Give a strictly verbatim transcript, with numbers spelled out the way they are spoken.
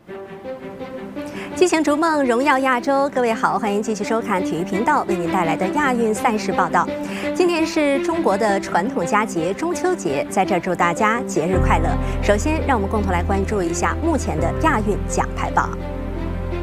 激情逐梦，荣耀亚洲。各位好，欢迎继续收看体育频道为您带来的亚运赛事报道。今天是中国的传统佳节中秋节，在这儿祝大家节日快乐。首先，让我们共同来关注一下目前的亚运奖牌榜。